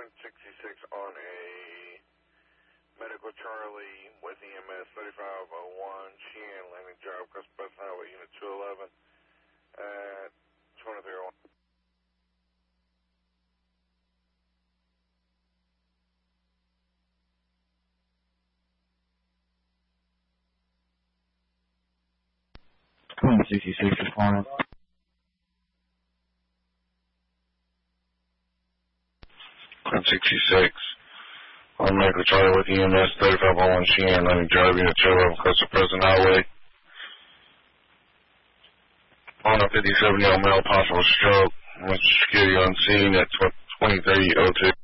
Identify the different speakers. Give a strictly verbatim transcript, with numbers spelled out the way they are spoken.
Speaker 1: sixty-six on a Medical Charlie with E M S thirty-five oh one, Sheehan, landing job, Crest Bus Highway, Unit two eleven at twenty-three oh one.
Speaker 2: one sixty-six responding.
Speaker 1: one sixty-six on Medical Charlie with E M S thirty-five oh one, Sheehan, landing job, Unit two eleven, Crest Present Highway. On a fifty-seven year old male, possible stroke. Mister Security on scene at twenty thirty oh two.